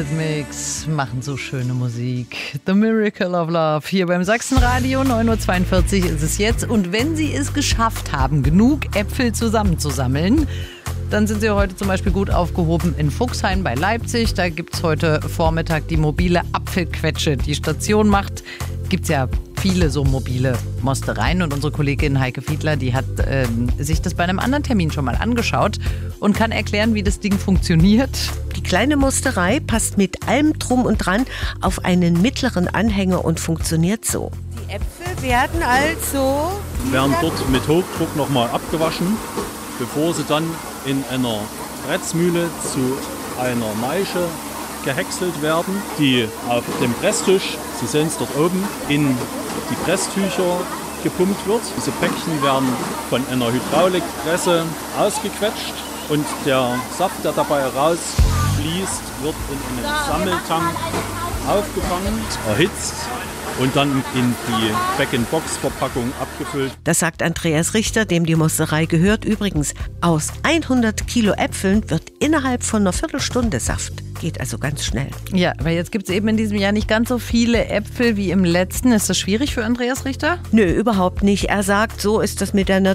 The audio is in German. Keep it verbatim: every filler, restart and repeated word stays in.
Eurythmics machen so schöne Musik. The Miracle of Love. Hier beim Sachsenradio, neun Uhr zweiundvierzig ist es jetzt. Und wenn Sie es geschafft haben, genug Äpfel zusammenzusammeln, dann sind Sie heute zum Beispiel gut aufgehoben in Fuchshain bei Leipzig. Da gibt es heute Vormittag die mobile Apfelquetsche. Die Station macht, gibt es ja viele so mobile Mostereien. Und unsere Kollegin Heike Fiedler, die hat äh, sich das bei einem anderen Termin schon mal angeschaut und kann erklären, wie das Ding funktioniert. Die kleine Mosterei passt mit allem Drum und Dran auf einen mittleren Anhänger und funktioniert so. Die Äpfel werden also... werden dort mit Hochdruck nochmal abgewaschen, bevor sie dann in einer Pretzmühle zu einer Maische gehäckselt werden, die auf dem Presstisch, Sie sehen es dort oben, in die Presstücher gepumpt wird. Diese Päckchen werden von einer Hydraulikpresse ausgequetscht und der Saft, der dabei rausfließt, wird in einen Sammeltank aufgefangen, erhitzt und dann in die Bag-in-Box-Verpackung abgefüllt. Das sagt Andreas Richter, dem die Mosterei gehört. Übrigens, aus hundert Kilo Äpfeln wird innerhalb von einer Viertelstunde Saft. Geht also ganz schnell. Ja, aber jetzt gibt es eben in diesem Jahr nicht ganz so viele Äpfel wie im letzten. Ist das schwierig für Andreas Richter? Nö, überhaupt nicht. Er sagt, so ist das mit der